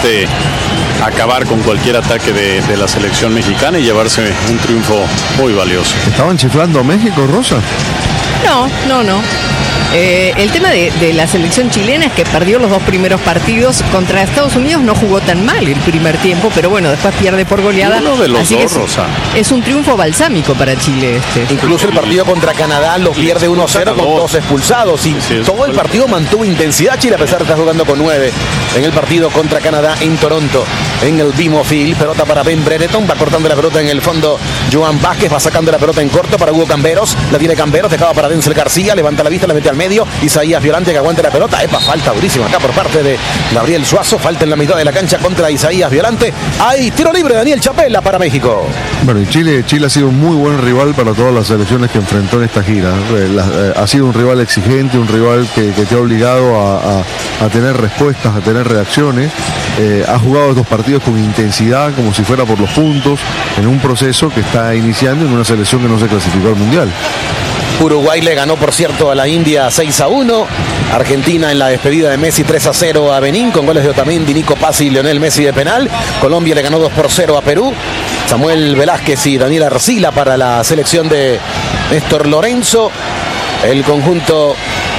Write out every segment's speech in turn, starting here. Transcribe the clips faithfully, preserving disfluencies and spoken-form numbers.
realmente acabar con cualquier ataque de, de la selección mexicana y llevarse un triunfo muy valioso. ¿Estaban chiflando a México, Rosa? No, no, no. Eh, el tema de, de la selección chilena es que perdió los dos primeros partidos contra Estados Unidos, no jugó tan mal el primer tiempo, pero bueno, después pierde por goleada. Uno de los así dos, que es, Rosa. Es un triunfo balsámico para Chile este. Incluso el partido contra Canadá lo pierde uno cero con dos expulsados y sí, sí, todo el partido mantuvo intensidad Chile a pesar de estar jugando con nueve en el partido contra Canadá en Toronto, en el BMO Field. Pelota para Ben Brereton, va cortando la pelota en el fondo Joan Vázquez, va sacando la pelota en corto para Hugo Camberos, la tiene Camberos, dejaba para Denzel García, levanta la vista, la mete al medio, Isaías Violante que aguanta la pelota, epa, falta durísima acá por parte de Gabriel Suazo, falta en la mitad de la cancha contra Isaías Violante, hay tiro libre, Daniel Chapela para México. Bueno, y Chile, Chile ha sido un muy buen rival para todas las selecciones que enfrentó en esta gira. Eh, la, eh, ha sido un rival exigente, un rival que, que te ha obligado a, a, a tener respuestas, a tener reacciones. Eh, ha jugado estos partidos con intensidad, como si fuera por los puntos, en un proceso que está iniciando en una selección que no se clasificó al Mundial. Uruguay le ganó, por cierto, a la India seis a uno. Argentina en la despedida de Messi tres a cero a Benín con goles de Otamendi, Nico Pazzi y Lionel Messi de penal. Colombia le ganó dos por cero a Perú. Samuel Velázquez y Daniel Arcila para la selección de Néstor Lorenzo. El conjunto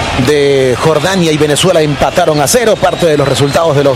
de Jordania y Venezuela empataron a cero. Parte de los resultados de los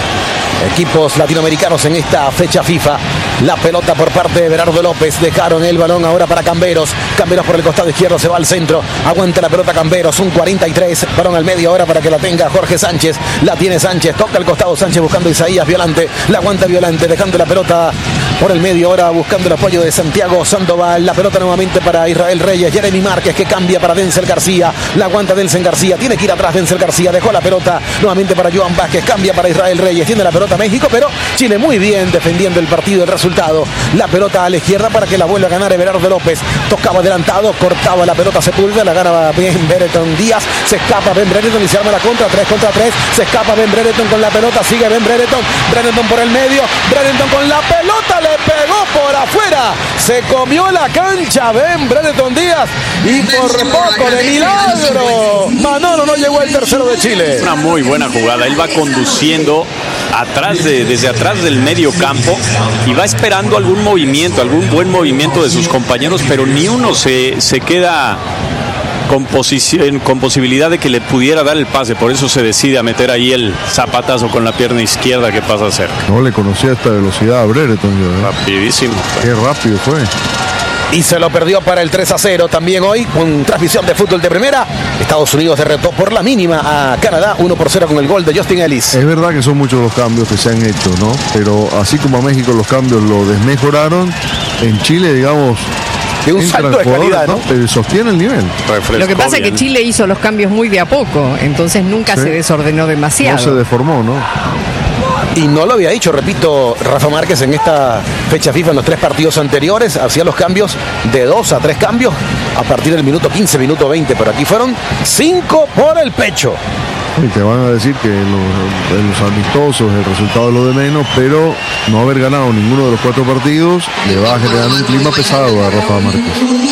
equipos latinoamericanos en esta fecha FIFA. La pelota por parte de Berardo López. Dejaron el balón ahora para Camberos. Camberos por el costado izquierdo, se va al centro. Aguanta la pelota Camberos. Un cuarenta y tres. Balón al medio ahora para que la tenga Jorge Sánchez. La tiene Sánchez. Toca el costado Sánchez buscando a Isaías Violante. La aguanta Violante dejando la pelota por el medio ahora buscando el apoyo de Santiago Sandoval. La pelota nuevamente para Israel Reyes. Jeremy Márquez que cambia para Denzel García. La aguanta Denzel García. Tiene que ir atrás Denzel García. Dejó la pelota nuevamente para Joan Vázquez. Cambia para Israel Reyes. Tiene la pelota México, pero Chile muy bien defendiendo el partido, el resultado. La pelota a la izquierda para que la vuelva a ganar Everardo López. Tocaba adelantado, cortaba la pelota Sepúlveda, la gana Ben Brereton Díaz. Se escapa Ben Brereton y se arma la contra, tres contra tres. Se escapa Ben Brereton con la pelota, sigue Ben Brereton. Brereton por el medio, Brereton con la pelota, le pegó por afuera. Se comió la cancha Ben Brereton Díaz y por poco de milagro Manolo no llegó el tercero de Chile. Una muy buena jugada, él va conduciendo atrás de, desde atrás del medio campo y va esperando algún movimiento, algún buen movimiento de sus compañeros, pero ni uno se, se queda con, posición, con posibilidad de que le pudiera dar el pase, por eso se decide a meter ahí el zapatazo con la pierna izquierda que pasa a hacer. No le conocía esta velocidad a Brereton. ¿eh? Rapidísimo. Qué rápido fue. Y se lo perdió para el tres a cero también hoy con transmisión de fútbol de primera. Estados Unidos derrotó por la mínima a Canadá uno por cero con el gol de Justin Ellis. Es verdad que son muchos los cambios que se han hecho, ¿no? Pero así como a México los cambios lo desmejoraron, en Chile, digamos, de un salto de calidad, ¿no? Pero sostiene el nivel. Refrescó lo que pasa bien. Es que Chile hizo los cambios muy de a poco, entonces nunca sí. se desordenó demasiado. No se deformó, ¿no? Y no lo había dicho, repito, Rafa Márquez en esta fecha FIFA, en los tres partidos anteriores, hacía los cambios de dos a tres cambios a partir del minuto quince, minuto veinte, pero aquí fueron cinco por el pecho. Y te van a decir que en los, en los amistosos el resultado es lo de menos, pero no haber ganado ninguno de los cuatro partidos le va a generar un clima pesado a Rafa Márquez.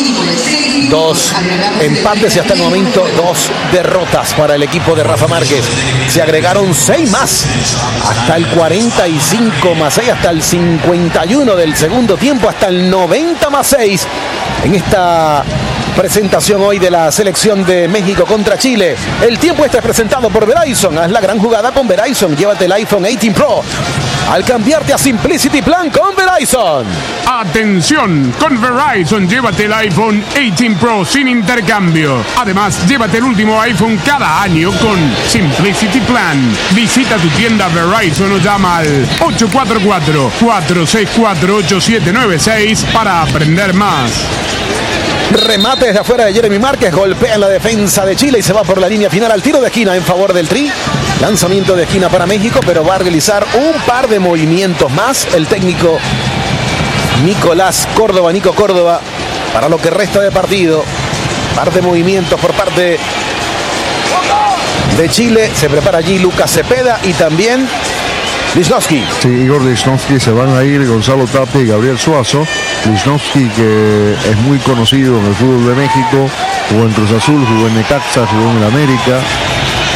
Dos empates y hasta el momento dos derrotas para el equipo de Rafa Márquez. Se agregaron seis más hasta el cuarenta y cinco más seis, hasta el cincuenta y uno del segundo tiempo, hasta el noventa más seis en esta presentación hoy de la selección de México contra Chile. El tiempo está presentado por Verizon. Haz la gran jugada con Verizon. Llévate el iPhone dieciocho Pro al cambiarte a Simplicity Plan con Verizon. Atención, con Verizon llévate el iPhone dieciocho Pro sin intercambio. Además, llévate el último iPhone cada año con Simplicity Plan. Visita tu tienda Verizon o llama al ocho cuatro cuatro, cuatro seis cuatro, ocho siete nueve seis para aprender más. Remate desde afuera de Jeremy Márquez, golpea en la defensa de Chile y se va por la línea final al tiro de esquina en favor del Tri. Lanzamiento de esquina para México, pero va a realizar un par de movimientos más el técnico Nicolás Córdoba, Nico Córdoba, para lo que resta de partido. Par de movimientos por parte de Chile. Se prepara allí Lucas Cepeda y también Lichnowsky. Sí, Igor Lichnowsky, se van a ir Gonzalo Tapia y Gabriel Suazo. Lichnowsky, que es muy conocido en el fútbol de México, jugó en Cruz Azul, jugó en Necaxa, jugó en el América.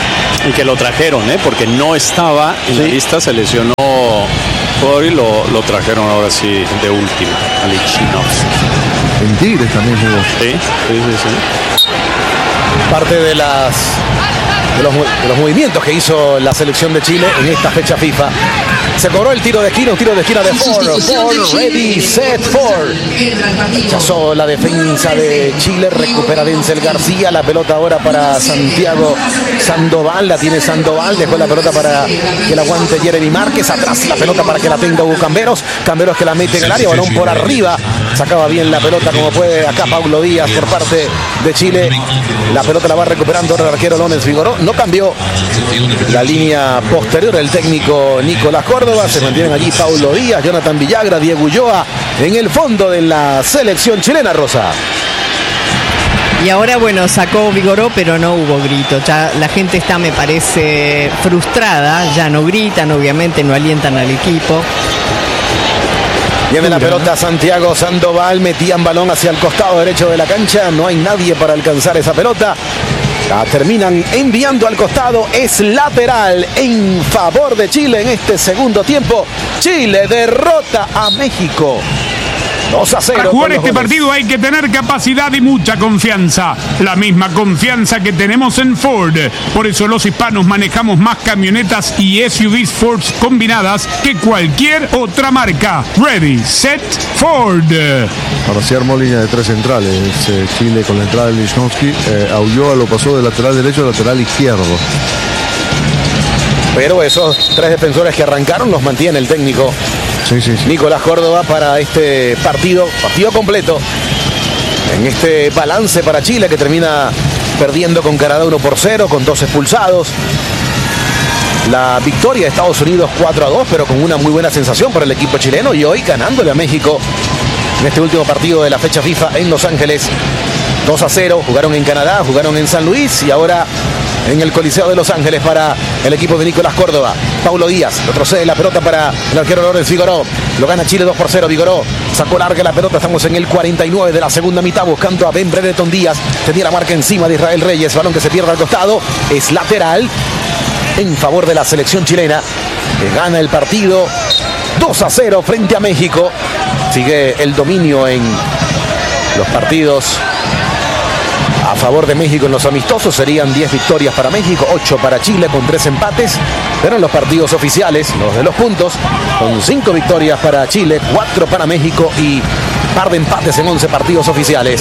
Y que lo trajeron, ¿eh? Porque no estaba en sí. la lista, se lesionó y lo, lo trajeron ahora sí de último, a Lichnowsky. En Tigres también jugó. Sí, sí, sí, sí. Parte de las de los, de los movimientos que hizo la selección de Chile en esta fecha FIFA. Se cobró el tiro de esquina, un tiro de esquina de Ford. Ford, ready, set, Ford. Rechazó la defensa de Chile, recupera Denzel García. La pelota ahora para Santiago Sandoval, la tiene Sandoval, dejó la pelota para que la aguante Jeremy Márquez. Atrás la pelota para que la tenga Hugo Camberos. Camberos que la mete en el área, balón por arriba. Sacaba bien la pelota como puede acá Paulo Díaz por parte de Chile. La pelota la va recuperando el arquero Lorenz Vigoró. No cambió la línea posterior el técnico Nicolás Córdoba. Se mantienen allí Paulo Díaz, Jonathan Villagra, Diego Ulloa en el fondo de la selección chilena, Rosa. Y ahora, bueno, sacó Vigoró, pero no hubo grito. Ya la gente está, me parece, frustrada. Ya no gritan, obviamente, no alientan al equipo. Viene la pelota Santiago Sandoval, metían balón hacia el costado derecho de la cancha. No hay nadie para alcanzar esa pelota. La terminan enviando al costado. Es lateral en favor de Chile en este segundo tiempo. Chile derrota a México. dos a cero. Para jugar este partido hay que tener capacidad y mucha confianza. La misma confianza que tenemos en Ford. Por eso los hispanos manejamos más camionetas y S U Vs Ford combinadas que cualquier otra marca. Ready, set, Ford. Ahora se armó línea de tres centrales. Eh, Chile con la entrada de Lichnowsky. Eh, a Ulloa lo pasó de lateral derecho a lateral izquierdo. Pero esos tres defensores que arrancaron los mantiene el técnico Sí, sí, sí. Nicolás Córdoba para este partido, partido completo. En este balance para Chile que termina perdiendo con Canadá uno por cero, con dos expulsados. La victoria de Estados Unidos cuatro a dos, pero con una muy buena sensación para el equipo chileno. Y hoy ganándole a México en este último partido de la fecha FIFA en Los Ángeles. dos a cero, jugaron en Canadá, jugaron en San Luis y ahora en el Coliseo de Los Ángeles para el equipo de Nicolás Córdoba. Paulo Díaz retrocede la pelota para el arquero Lorenz Vigoró. Lo gana Chile dos por cero. Vigoró sacó larga la pelota. Estamos en el cuarenta y nueve de la segunda mitad buscando a Ben Brereton Díaz. Tenía la marca encima de Israel Reyes. Balón que se pierde al costado. Es lateral en favor de la selección chilena, que gana el partido dos a cero frente a México. Sigue el dominio en los partidos a favor de México en los amistosos. Serían diez victorias para México, ocho para Chile con tres empates. Pero en los partidos oficiales, los de los puntos, con cinco victorias para Chile, cuatro para México y par de empates en once partidos oficiales.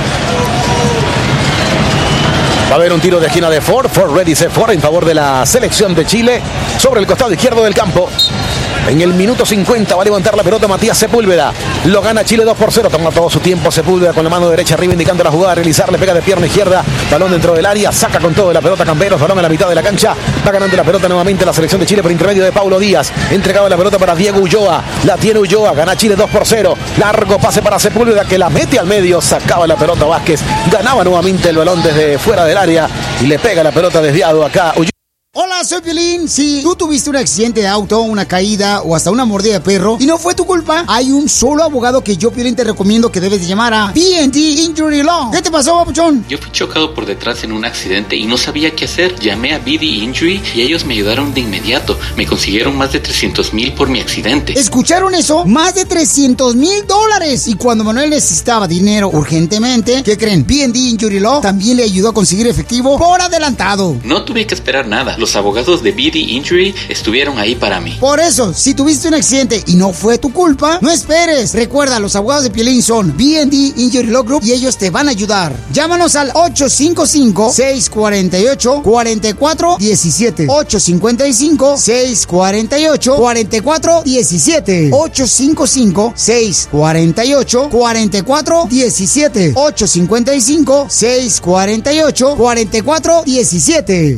Va a haber un tiro de esquina de Ford. Ford ready, set Ford en favor de la selección de Chile sobre el costado izquierdo del campo. En el minuto cincuenta va a levantar la pelota Matías Sepúlveda. Lo gana Chile dos por cero. Toma todo su tiempo Sepúlveda con la mano derecha arriba indicando la jugada a realizar. Le pega de pierna izquierda. Balón dentro del área. Saca con todo la pelota Camberos. Balón a la mitad de la cancha. Va ganando la pelota nuevamente la selección de Chile por intermedio de Paulo Díaz. Entregaba la pelota para Diego Ulloa. La tiene Ulloa. Gana Chile dos por cero. Largo pase para Sepúlveda que la mete al medio. Sacaba la pelota Vázquez. Ganaba nuevamente el balón desde fuera del área. Y le pega la pelota desviado acá Ulloa. Hola, soy Piolín. Si tú tuviste un accidente de auto, una caída o hasta una mordida de perro y no fue tu culpa, hay un solo abogado que yo, Piolín, te recomiendo que debes de llamar a B and D Injury Law. ¿Qué te pasó, papuchón? Yo fui chocado por detrás en un accidente y no sabía qué hacer. Llamé a B D Injury y ellos me ayudaron de inmediato. Me consiguieron más de trescientos mil por mi accidente. ¿Escucharon eso? Más de trescientos mil dólares. Y cuando Manuel necesitaba dinero urgentemente, ¿qué creen? B and D Injury Law también le ayudó a conseguir efectivo por adelantado. No tuve que esperar nada. Los abogados de B D Injury estuvieron ahí para mí. Por eso, si tuviste un accidente y no fue tu culpa, no esperes. Recuerda, los abogados de Piolín son B and D Injury Law Group y ellos te van a ayudar. Llámanos al ocho cinco cinco, seis cuatro ocho, cuatro cuatro uno siete. ocho cinco cinco, seis cuatro ocho, cuatro cuatro uno siete. ocho cinco cinco, seis cuatro ocho, cuatro cuatro uno siete. ocho cinco cinco, seis cuatro ocho, cuatro cuatro uno siete.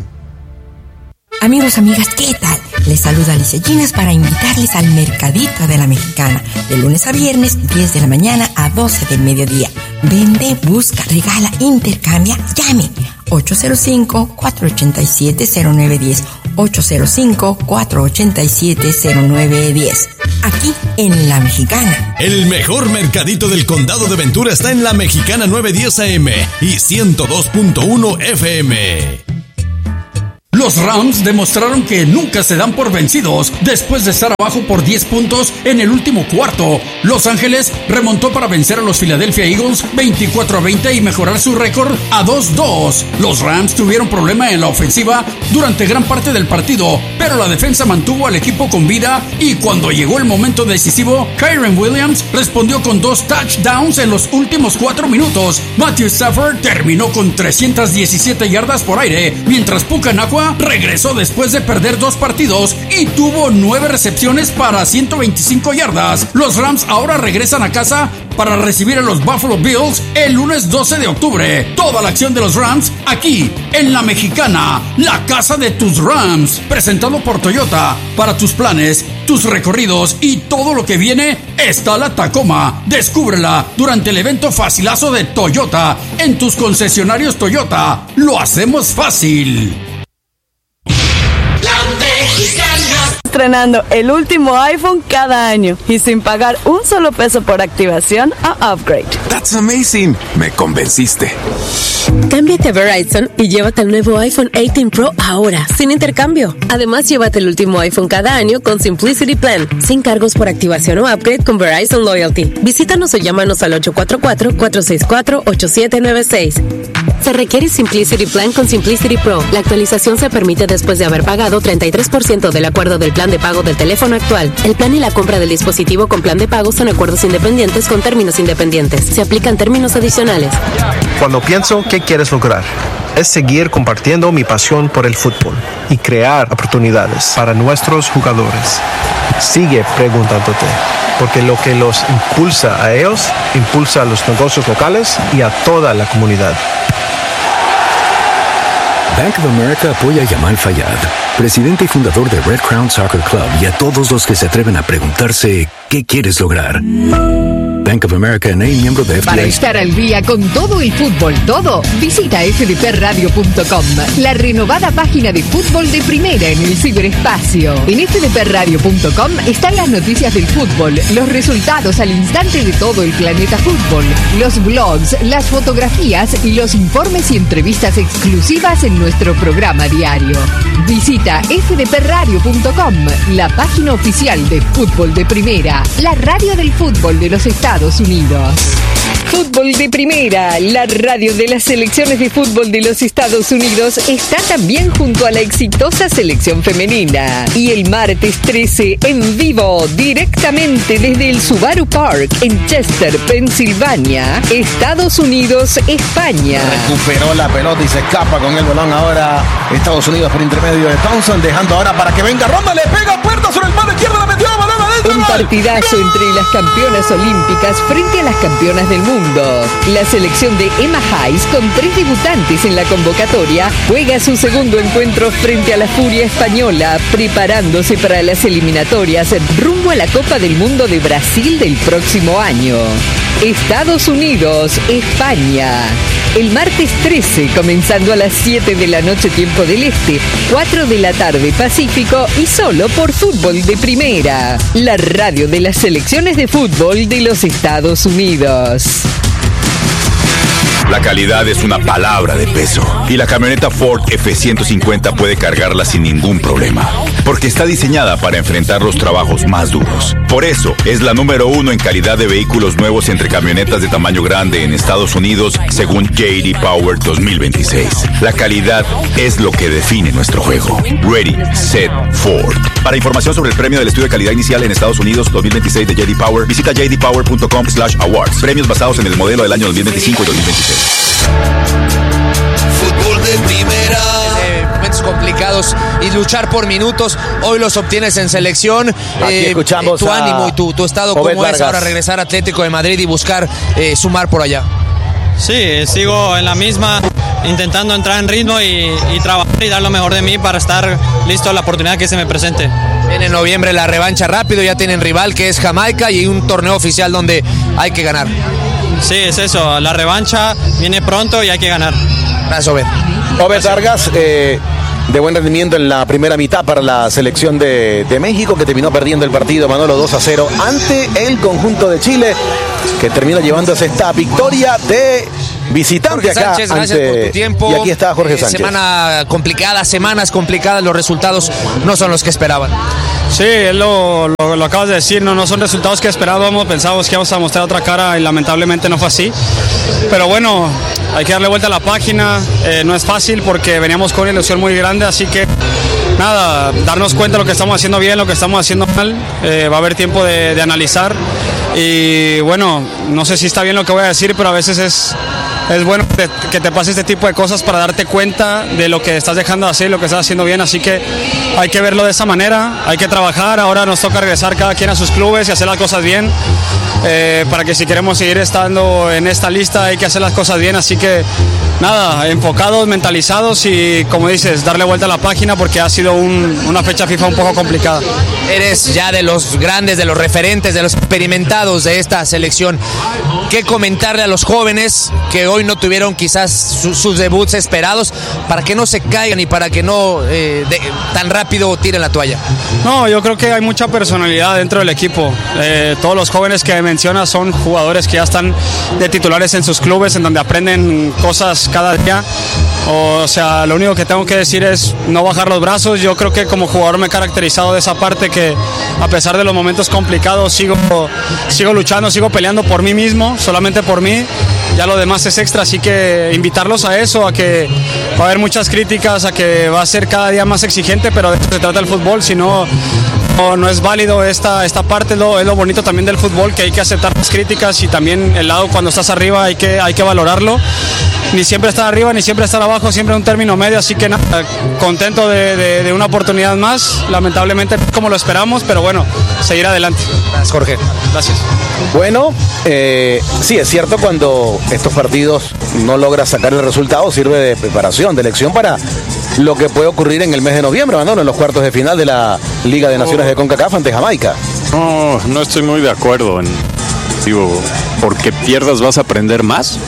Amigos, amigas, ¿qué tal? Les saluda Alicia Ginas para invitarles al Mercadito de la Mexicana, de lunes a viernes, diez de la mañana a doce del mediodía. Vende, busca, regala, intercambia, llame. ocho cero cinco, cuatro ocho siete, cero nueve uno cero. ocho cero cinco, cuatro ocho siete, cero nueve uno cero. Aquí en La Mexicana. El mejor mercadito del condado de Ventura está en La Mexicana novecientos diez A M y ciento dos punto uno F M. Los Rams demostraron que nunca se dan por vencidos después de estar abajo por diez puntos en el último cuarto. Los Ángeles remontó para vencer a los Philadelphia Eagles veinticuatro a veinte y mejorar su récord a dos dos. Los Rams tuvieron problema en la ofensiva durante gran parte del partido, pero la defensa mantuvo al equipo con vida y cuando llegó el momento decisivo, Kyren Williams respondió con dos touchdowns en los últimos cuatro minutos. Matthew Stafford terminó con trescientas diecisiete yardas por aire, mientras Puka Nacua regresó después de perder dos partidos y tuvo nueve recepciones para ciento veinticinco yardas. Los Rams ahora regresan a casa para recibir a los Buffalo Bills el lunes doce de octubre. Toda la acción de los Rams aquí en La Mexicana, la casa de tus Rams. Presentado por Toyota. Para tus planes, tus recorridos y todo lo que viene, está la Tacoma. Descúbrela durante el evento facilazo de Toyota en tus concesionarios Toyota. Lo hacemos fácil. Estrenando el último iPhone cada año y sin pagar un solo peso por activación o upgrade. That's amazing. Me convenciste. Cámbiate a Verizon y llévate el nuevo iPhone dieciocho Pro ahora, sin intercambio. Además, llévate el último iPhone cada año con Simplicity Plan, sin cargos por activación o upgrade con Verizon Loyalty. Visítanos o llámanos al ocho cuatro cuatro, cuatro seis cuatro, ocho siete nueve seis. Se requiere Simplicity Plan con Simplicity Pro. La actualización se permite después de haber pagado treinta y tres por ciento del acuerdo del plan de pago del teléfono actual. El plan y la compra del dispositivo con plan de pago son acuerdos independientes con términos independientes. Se aplican términos adicionales. Cuando pienso qué quieres lograr, es seguir compartiendo mi pasión por el fútbol y crear oportunidades para nuestros jugadores. Sigue preguntándote, porque lo que los impulsa a ellos, impulsa a los negocios locales y a toda la comunidad. Bank of America apoya a Yamal Fayad, presidente y fundador de Red Crown Soccer Club, y a todos los que se atreven a preguntarse ¿qué quieres lograr? Bank of America N A, miembro de F D I C. Para estar al día con todo el fútbol, todo, visita f d p radio punto com, la renovada página de fútbol de primera en el ciberespacio. En f d p radio punto com están las noticias del fútbol, los resultados al instante de todo el planeta fútbol, los blogs, las fotografías y los informes y entrevistas exclusivas en nuestro programa diario. Visita f d p radio punto com, la página oficial de fútbol de primera, la radio del fútbol de los Estados Unidos. Fútbol de Primera, la radio de las selecciones de fútbol de los Estados Unidos, está también junto a la exitosa selección femenina. Y el martes trece, en vivo, directamente desde el Subaru Park, en Chester, Pensilvania, Estados Unidos, España. Recuperó la pelota y se escapa con el balón ahora Estados Unidos por intermedio de Thompson, dejando ahora para que venga Ronda, le pega puerta sobre el palo izquierdo, la metió, balón adentro. Un partidazo entre las campeonas olímpicas frente a las campeonas del mundo. La selección de Emma Hayes, con tres debutantes en la convocatoria, juega su segundo encuentro frente a la Furia española, preparándose para las eliminatorias rumbo a la Copa del Mundo de Brasil del próximo año. Estados Unidos, España. El martes trece, comenzando a las siete de la noche tiempo del Este, cuatro de la tarde Pacífico, y solo por Fútbol de Primera, la radio de las selecciones de fútbol de los Estados Unidos. La calidad es una palabra de peso y la camioneta Ford F ciento cincuenta puede cargarla sin ningún problema, porque está diseñada para enfrentar los trabajos más duros. Por eso es la número uno en calidad de vehículos nuevos entre camionetas de tamaño grande en Estados Unidos, según J D Power dos mil veintiséis. La calidad es lo que define nuestro juego. Ready, Set, Ford. Para información sobre el premio del estudio de calidad inicial en Estados Unidos dos mil veintiséis de J D Power, visita j d power punto com slash awards. Premios basados en el modelo del año dos mil veinticinco y dos mil veintiséis. Fútbol de primera. Eh, momentos complicados y luchar por minutos. Hoy los obtienes en selección. Aquí eh, escuchamos tu ánimo y tu, tu estado, Obed cómo Vargas. Es ahora regresar a Atlético de Madrid y buscar eh, sumar por allá. Sí, sigo en la misma, intentando entrar en ritmo y, y trabajar y dar lo mejor de mí para estar listo a la oportunidad que se me presente. En noviembre la revancha rápido, ya tienen rival que es Jamaica y un torneo oficial donde hay que ganar. Sí, es eso, la revancha viene pronto y hay que ganar. Gracias, Obed. Obed Vargas, eh, de buen rendimiento en la primera mitad para la selección de, de México, que terminó perdiendo el partido, Manolo, dos a cero ante el conjunto de Chile, que termina llevándose esta victoria de visitante Jorge acá. Sánchez, gracias ante... por tu tiempo. Y aquí está Jorge Eh, Sánchez. Semana complicada, semanas complicadas, los resultados no son los que esperaban. Sí, es lo, lo, lo acabas de decir, no, no son resultados que esperábamos, pensábamos que íbamos a mostrar otra cara y lamentablemente no fue así. Pero bueno, hay que darle vuelta a la página, eh, no es fácil porque veníamos con una ilusión muy grande, así que nada, darnos cuenta de lo que estamos haciendo bien, lo que estamos haciendo mal, eh, va a haber tiempo de, de analizar y bueno, no sé si está bien lo que voy a decir, pero a veces es... Es bueno que te, que te pase este tipo de cosas para darte cuenta de lo que estás dejando de hacer y lo que estás haciendo bien, así que hay que verlo de esa manera, hay que trabajar, ahora nos toca regresar cada quien a sus clubes y hacer las cosas bien, eh, para que si queremos seguir estando en esta lista hay que hacer las cosas bien, así que nada, enfocados, mentalizados y como dices, darle vuelta a la página porque ha sido un, una fecha FIFA un poco complicada. Eres ya de los grandes, de los referentes, de los experimentados de esta selección. ¿Qué comentarle a los jóvenes que hoy no tuvieron quizás su, sus debuts esperados para que no se caigan y para que no eh, de, tan rápido tiren la toalla? No, yo creo que hay mucha personalidad dentro del equipo. Eh, todos los jóvenes que mencionas son jugadores que ya están de titulares en sus clubes, en donde aprenden cosas cada día. O sea, lo único que tengo que decir es no bajar los brazos. Yo creo que como jugador me he caracterizado de esa parte que a pesar de los momentos complicados sigo, sigo luchando, sigo peleando por mí mismo, solamente por mí. Ya lo demás es extra, así que invitarlos a eso, a que va a haber muchas críticas, a que va a ser cada día más exigente, pero de eso se trata el fútbol, si no, no, no es válido esta, esta parte, es lo, es lo bonito también del fútbol, que hay que aceptar las críticas y también el lado cuando estás arriba hay que, hay que valorarlo. Ni siempre estar arriba, ni siempre estar abajo, siempre un término medio, así que nada, contento de, de, de una oportunidad más, lamentablemente como lo esperamos, pero bueno, seguir adelante. Gracias, Jorge. Gracias. Bueno, eh, sí, es cierto, cuando estos partidos no logras sacar el resultado, sirve de preparación, de lección para lo que puede ocurrir en el mes de noviembre, ¿no? En los cuartos de final de la Liga de Naciones de CONCACAF ante Jamaica. No, no estoy muy de acuerdo en, digo, porque pierdas vas a aprender más.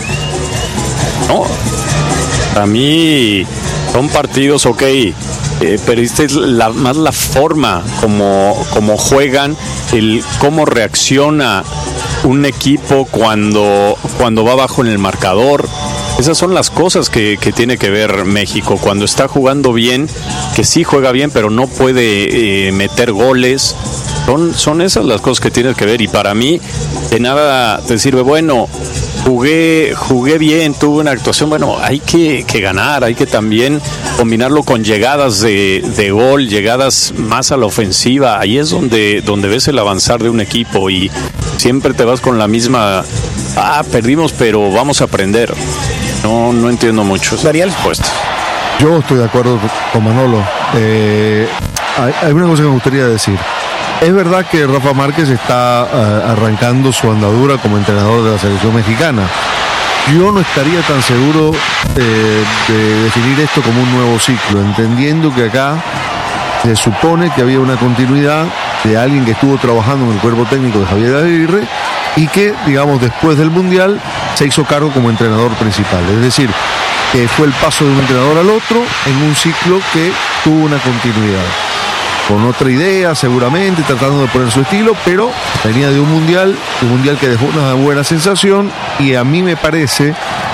No, para mí son partidos, ok, eh, perdiste la, más la forma como, como juegan, el cómo reacciona un equipo cuando, cuando va abajo en el marcador. Esas son las cosas que, que tiene que ver México, cuando está jugando bien, que sí juega bien, pero no puede eh, meter goles. Son, son esas las cosas que tienes que ver, y para mí de nada te sirve, bueno, jugué jugué bien, tuve una actuación, bueno, hay que, que ganar, hay que también combinarlo con llegadas de, de gol, llegadas más a la ofensiva, ahí es donde, donde ves el avanzar de un equipo, y siempre te vas con la misma, ah, perdimos, pero vamos a aprender. No, no entiendo mucho esa respuesta. Yo estoy de acuerdo con Manolo. Eh, hay, hay una cosa que me gustaría decir. Es verdad que Rafa Márquez está uh, arrancando su andadura como entrenador de la selección mexicana. Yo no estaría tan seguro eh, de definir esto como un nuevo ciclo, entendiendo que acá se supone que había una continuidad de alguien que estuvo trabajando en el cuerpo técnico de Javier Aguirre y que, digamos, después del Mundial se hizo cargo como entrenador principal. Es decir, que fue el paso de un entrenador al otro en un ciclo que tuvo una continuidad. Con otra idea, seguramente, tratando de poner su estilo, pero venía de un mundial, un mundial que dejó una buena sensación, y a mí me parece,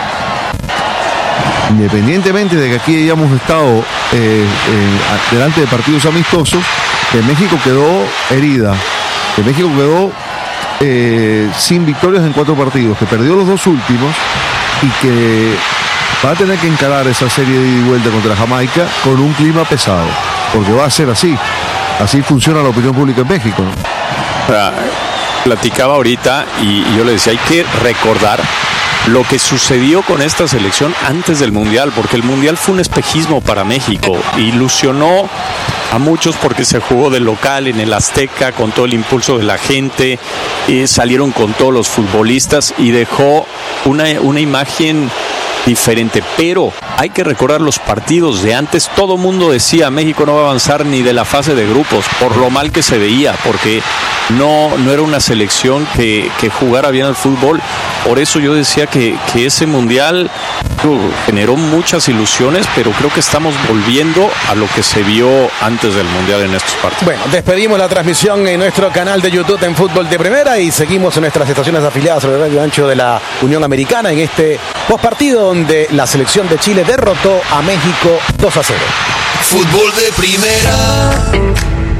independientemente de que aquí hayamos estado eh, eh, delante de partidos amistosos, que México quedó herida, que México quedó eh, sin victorias en cuatro partidos, que perdió los dos últimos y que va a tener que encarar esa serie de ida y vuelta contra Jamaica con un clima pesado, porque va a ser así. Así funciona la opinión pública en México, ¿no? O sea, platicaba ahorita y, y yo le decía, hay que recordar lo que sucedió con esta selección antes del Mundial, porque el Mundial fue un espejismo para México, ilusionó a muchos porque se jugó de local en el Azteca con todo el impulso de la gente, eh, salieron con todos los futbolistas y dejó una, una imagen diferente, pero hay que recordar los partidos de antes. Todo mundo decía México no va a avanzar ni de la fase de grupos por lo mal que se veía, porque no, no era una selección que, que jugara bien al fútbol. Por eso yo decía que, que ese mundial uh, generó muchas ilusiones, pero creo que estamos volviendo a lo que se vio antes del mundial en estos partidos. Bueno, despedimos la transmisión en nuestro canal de YouTube en Fútbol de Primera y seguimos en nuestras estaciones afiliadas sobre el radio ancho de la Unión Americana en este postpartido donde la selección de Chile derrotó a México dos a cero. Fútbol de Primera.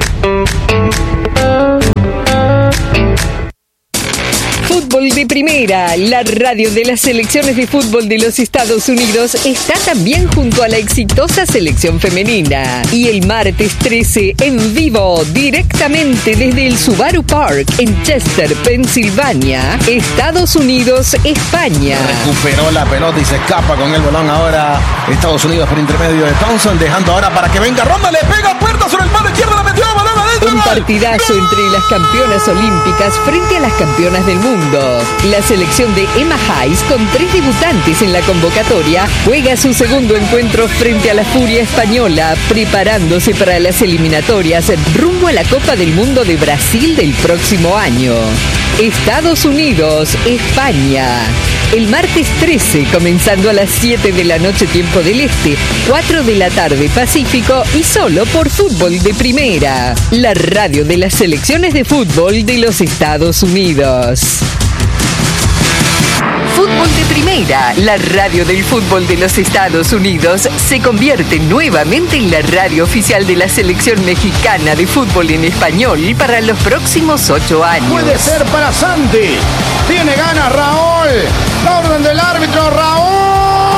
Fútbol de Primera, la radio de las selecciones de fútbol de los Estados Unidos, está también junto a la exitosa selección femenina. Y el martes trece, en vivo, directamente desde el Subaru Park, en Chester, Pensilvania, Estados Unidos, España. Recuperó la pelota y se escapa con el balón ahora Estados Unidos por intermedio de Thompson, dejando ahora para que venga Ronda, le pega puerta sobre el palo izquierdo, la metió, balón adentro. Un partidazo entre las campeonas olímpicas frente a las campeonas del mundo. La selección de Emma Hayes, con tres debutantes en la convocatoria, juega su segundo encuentro frente a la Furia española, preparándose para las eliminatorias rumbo a la Copa del Mundo de Brasil del próximo año. Estados Unidos, España. El martes trece, comenzando a las siete de la noche tiempo del Este, cuatro de la tarde Pacífico y solo por Fútbol de Primera, la radio de las selecciones de fútbol de los Estados Unidos. Fútbol de Primera, la radio del fútbol de los Estados Unidos, se convierte nuevamente en la radio oficial de la selección mexicana de fútbol en español para los próximos ocho años. Puede ser para Santi. Tiene ganas Raúl. La orden del árbitro, Raúl.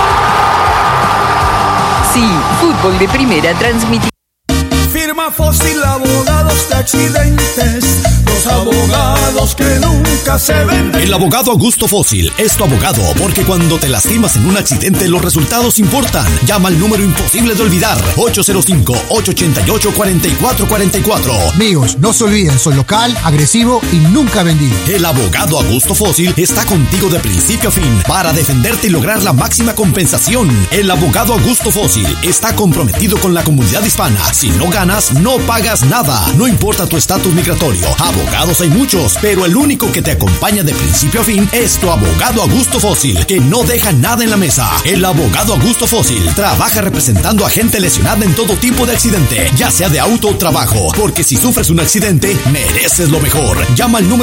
Sí, Fútbol de Primera transmite. Firma Fósil, abogados de accidentes, los abogados que nunca se venden. El abogado Augusto Fósil es tu abogado porque cuando te lastimas en un accidente los resultados importan. Llama al número imposible de olvidar, ocho cero cinco, ocho ocho ocho, cuatro cuatro cuatro cuatro. Amigos, no se olviden, soy local, agresivo y nunca vendido. El abogado Augusto Fósil está contigo de principio a fin para defenderte y lograr la máxima compensación. El abogado Augusto Fósil está comprometido con la comunidad hispana. Si no ganas, no pagas nada. No importa tu estatus migratorio. Abogados hay muchos, pero el único que te acompaña de principio a fin es tu abogado Augusto Fósil, que no deja nada en la mesa. El abogado Augusto Fósil trabaja representando a gente lesionada en todo tipo de accidente, ya sea de auto o trabajo, porque si sufres un accidente, mereces lo mejor. Llama al número